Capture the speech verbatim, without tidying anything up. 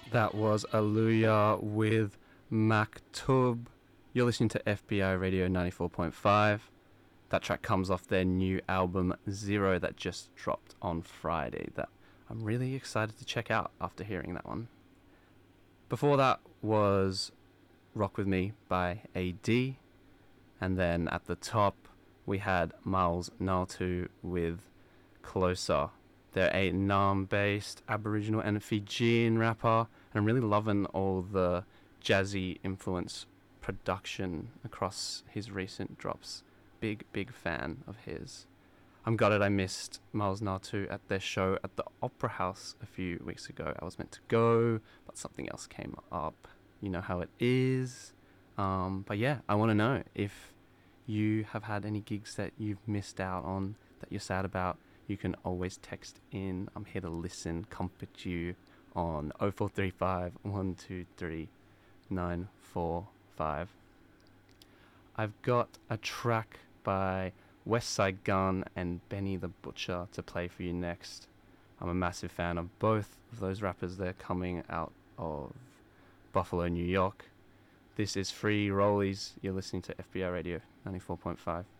That was Aluya with Maktub. You're listening to F B I Radio ninety-four point five. That track comes off their new album Zero that just dropped on Friday, that I'm really excited to check out after hearing that one. Before that was Rock With Me by A D, and then at the top we had Miles Naltu with Closer. They're a Naarm-based Aboriginal and Fijian rapper, and I'm really loving all the jazzy influence production across his recent drops. Big, big fan of his. I'm gutted I missed Miles Naltu at their show at the Opera House a few weeks ago. I was meant to go, but something else came up. You know how it is. Um, but yeah, I want to know if you have had any gigs that you've missed out on that you're sad about. You can always text in. I'm here to listen, comfort you on oh four three five, one two three, nine four five. I've got a track by West Side Gun and Benny the Butcher to play for you next. I'm a massive fan of both of those rappers. They're coming out of Buffalo, New York. This is Free Rollies. You're listening to F B I Radio ninety-four point five.